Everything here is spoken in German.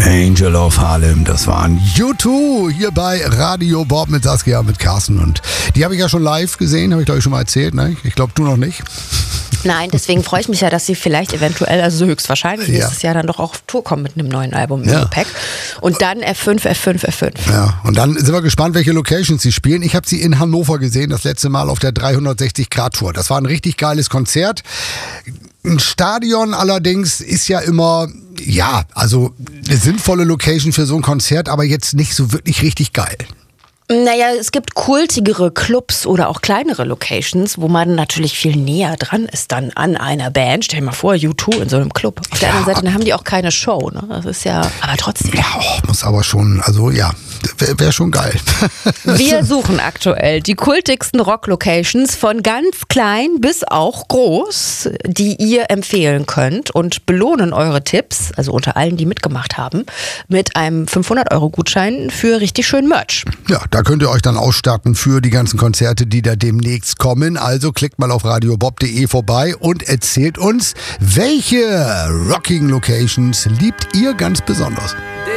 Angel of Harlem, das waren U2 hier bei Radio Bob mit Saskia, mit Carsten. Und die habe ich ja schon live gesehen, habe ich glaube ich schon mal erzählt. Ne? Ich glaube, du noch nicht. Nein, deswegen freue ich mich ja, dass sie vielleicht eventuell, also höchstwahrscheinlich nächstes Jahr dann doch auch auf Tour kommen mit einem neuen Album im Gepäck. Und dann F5. Ja, und dann sind wir gespannt, welche Locations sie spielen. Ich habe sie in Hannover gesehen, das letzte Mal auf der 360-Grad-Tour. Das war ein richtig geiles Konzert. Ein Stadion allerdings ist ja immer, also eine sinnvolle Location für so ein Konzert, aber jetzt nicht so wirklich richtig geil. Naja, es gibt kultigere Clubs oder auch kleinere Locations, wo man natürlich viel näher dran ist dann an einer Band. Stell dir mal vor, U2 in so einem Club. Auf der anderen Seite, dann haben die auch keine Show. Ne? Das ist ja, aber trotzdem. Ja, muss aber schon, wäre schon geil. Wir suchen aktuell die kultigsten Rock-Locations von ganz klein bis auch groß, die ihr empfehlen könnt und belohnen eure Tipps, also unter allen, die mitgemacht haben, mit einem 500-Euro-Gutschein für richtig schön Merch. Ja, da könnt ihr euch dann ausstatten für die ganzen Konzerte, die da demnächst kommen. Also klickt mal auf radiobob.de vorbei und erzählt uns, welche Rocking Locations liebt ihr ganz besonders.